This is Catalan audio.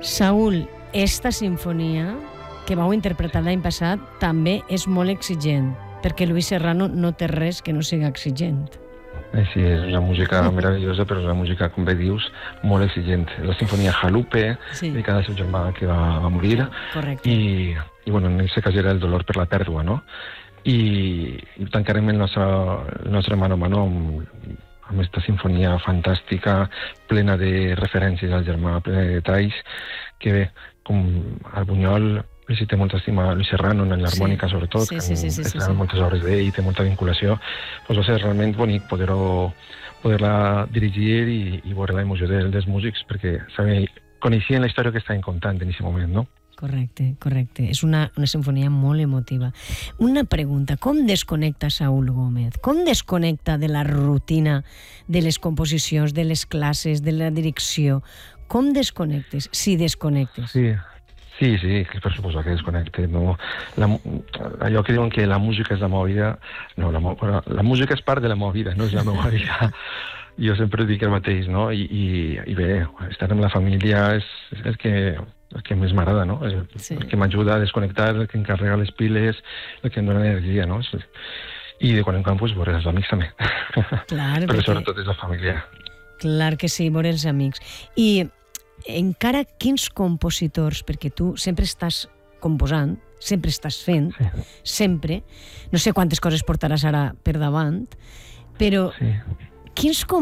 Saúl, esta sinfonia que vau interpretar l'any passat també és molt exigent, perquè Luis Serrano no té res que no sigui exigent. Sí, és una música meravellosa, però és una música, com bé dius, molt exigent. La sinfonia Jalupe, dedicada al seu germà que va morir. Correcte. I bueno, en aquest cas era el dolor per la pèrdua, no? I tancarem el nostre mano a mano amb aquesta sinfonia fantàstica, plena de referències al germà, plena de detalls, que bé, com el Buñol, si té molta estima Luis Serrano, en l'harmònica sobretot, que han moltes obres d'ell, té molta vinculació, doncs va ser realment bonic poder-la dirigir i veure l'emoció dels músics, perquè coneixien la història que estaven contant en aquest moment, no? Correcte. És una sinfonia molt emotiva. Una pregunta, com desconnecta Saúl Gómez? Com desconnecta de la rutina de les composicions, de les classes, de la direcció? Com desconnectes, si desconnectes? Sí, per suposar que desconnecte. No, allò que diuen que la música és la meva vida, no, la música és part de la meva vida, no és la meva vida. Jo sempre dic el mateix, no? I bé, estar amb la família és el que més m'agrada, no? El que m'ajuda a desconnectar, el que em carrega les piles, el que em dona energia, no? I de quan en quan, doncs, veure els amics també. Clar, però sobretot és la família. Clar que sí, veure els amics. I encara quins compositors, perquè tu sempre estàs composant, sempre estàs fent, sempre, no sé quantes coses portaràs ara per davant, però quins